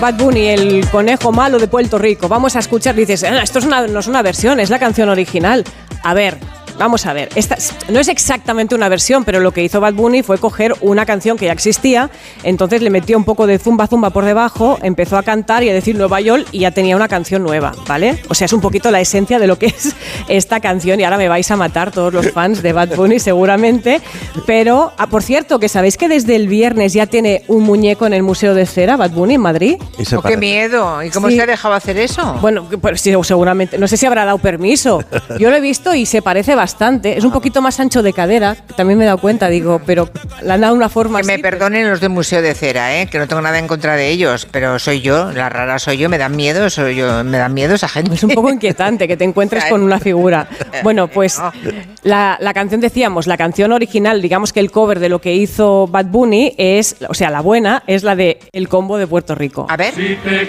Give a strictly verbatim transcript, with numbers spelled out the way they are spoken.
Bad Bunny, el conejo malo de Puerto Rico. Vamos a escuchar, dices, ah, esto es una, no es una versión, es la canción original. A ver, vamos a ver, esta no es exactamente una versión, pero lo que hizo Bad Bunny fue coger una canción que ya existía, entonces le metió un poco de zumba zumba por debajo, empezó a cantar y a decir Nueva York y ya tenía una canción nueva, ¿vale? O sea, es un poquito la esencia de lo que es esta canción y ahora me vais a matar todos los fans de Bad Bunny seguramente, pero, ah, por cierto, que sabéis que desde el viernes ya tiene un muñeco en el Museo de Cera, Bad Bunny, en Madrid. Oh, ¡qué miedo! ¿Y cómo Sí. se ha dejado hacer eso? Bueno, pues sí, seguramente, no sé si habrá dado permiso. Yo lo he visto y se parece bastante. Es un poquito más ancho de cadera, que también me he dado cuenta, digo, pero le han dado una forma Que así. me perdonen los del Museo de Cera, ¿eh? Que no tengo nada en contra de ellos, pero soy yo, la rara soy yo, me dan miedo, soy yo, me dan miedo esa gente. Es un poco inquietante que te encuentres con una figura. Bueno, pues la, la canción, decíamos, la canción original, digamos que el cover de lo que hizo Bad Bunny es, o sea, la buena, es la de El Combo de Puerto Rico. A ver. Si te